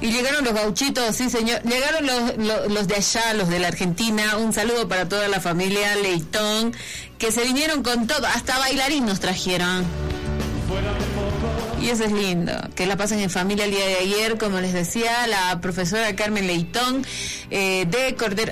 Y llegaron los gauchitos, sí señor, llegaron los de allá, los de la Argentina. Un saludo para toda la familia Leitón, que se vinieron con todo, hasta bailarín nos trajeron. Y eso es lindo, que la pasen en familia el día de ayer, como les decía, la profesora Carmen Leitón de Cordero.